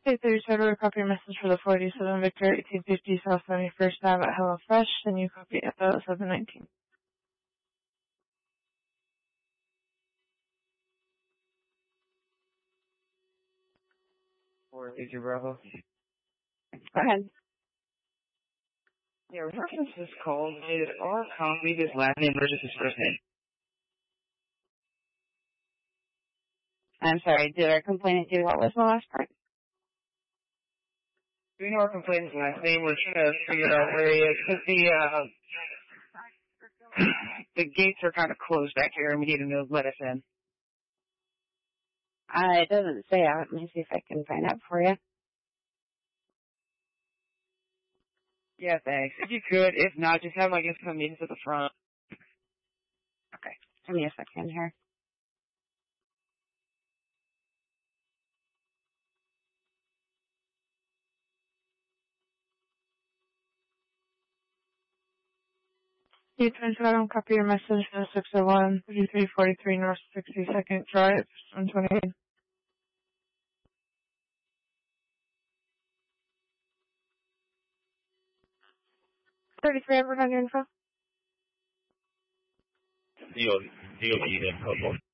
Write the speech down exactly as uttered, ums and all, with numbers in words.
Hey, there's a to copy a message for the forty-seven Victor, eighteen fifty South seventy-first Ave at HelloFresh, and you copy at the seven nineteen. Or is your Bravo? Go ahead. Yeah, reference this call, did our copy his last name versus his first name? I'm sorry, did our complainant do what was the last part? Do we know our complainant's last name? We're trying to figure out where he is, because the, uh, the gates are kind of closed back here, and we need him to let us in. Uh, it doesn't say out. Let me see if I can find out for you. Yeah, thanks. If you could, if not, just have, like, some meetings at the front. Okay, give me a second here. You transfer and copy your message to six oh one, thirty-three forty-three North sixty-second Drive, one twenty-eight. thirty-three, ever on your info? D O D info.